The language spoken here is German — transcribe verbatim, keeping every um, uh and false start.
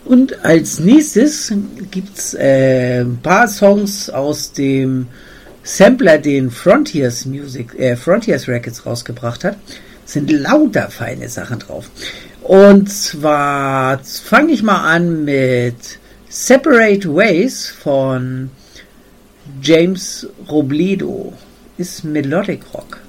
Und als nächstes gibt's äh, ein paar Songs aus dem Sampler, den Frontiers Music, äh, Frontiers Records rausgebracht hat. Sind lauter feine Sachen drauf. Und zwar fange ich mal an mit Separate Ways von James Robledo. Ist Melodic Rock.